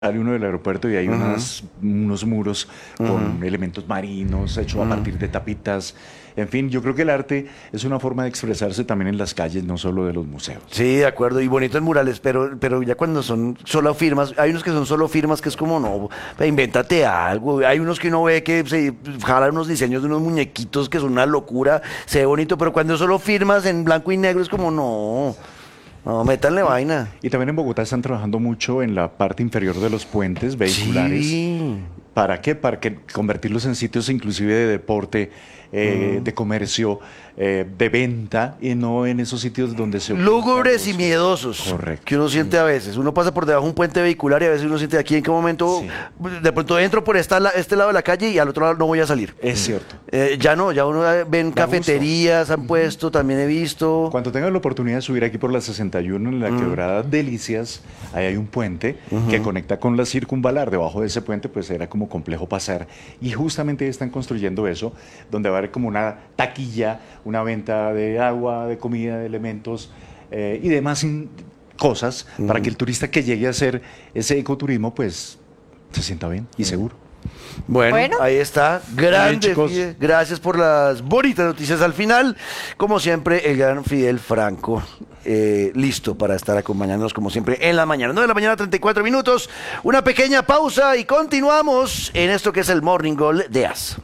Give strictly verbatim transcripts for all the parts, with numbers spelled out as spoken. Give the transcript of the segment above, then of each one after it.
Sale uno del aeropuerto y hay Ujú. unas, unos muros con Ujú. elementos marinos hechos a partir de tapitas. En fin, yo creo que el arte es una forma de expresarse también en las calles, no solo de los museos. Sí, de acuerdo, y bonitos murales, pero, pero ya cuando son solo firmas, hay unos que son solo firmas que es como, no, ve, invéntate algo. Hay unos que uno ve que se jalan unos diseños de unos muñequitos que son una locura, se ve bonito, pero cuando solo firmas en blanco y negro es como, no, no, métanle vaina. Y también en Bogotá están trabajando mucho en la parte inferior de los puentes vehiculares. Sí. ¿Para qué? Para que convertirlos en sitios inclusive de deporte, eh, de comercio, eh, de venta, y no en esos sitios donde se ocultan Lúgubres y los- miedosos. Correcto. Que uno siente a veces. Uno pasa por debajo de un puente vehicular y a veces uno siente aquí en qué momento, Sí. de pronto entro por esta, la- este lado de la calle y al otro lado no voy a salir. Es cierto. Eh, ya no, ya uno eh, ven Da cafeterías, han puesto, también he visto. Cuando tengas la oportunidad de subir aquí por la sesenta y uno en la quebrada Delicias, ahí hay un puente que conecta con la circunvalar. Debajo de ese puente pues era como complejo pasar, y justamente están construyendo eso, donde va a haber como una taquilla, una venta de agua, de comida, de elementos eh, y demás in- cosas para que el turista que llegue a hacer ese ecoturismo pues se sienta bien y seguro. Bueno, Bueno. ahí está. Grande, chicos. Fide. Gracias por las bonitas noticias al final. Como siempre, el gran Fidel Franco, eh, listo para estar acompañándonos como siempre en la mañana. nueve de la mañana, treinta y cuatro minutos. Una pequeña pausa y continuamos en esto que es el Morning Goal de A S.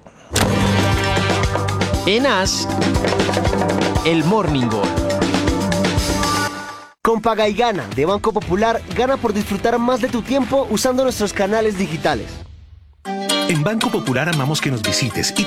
En A S, el Morning Goal. Con Paga y Gana de Banco Popular, gana por disfrutar más de tu tiempo usando nuestros canales digitales. En Banco Popular amamos que nos visites y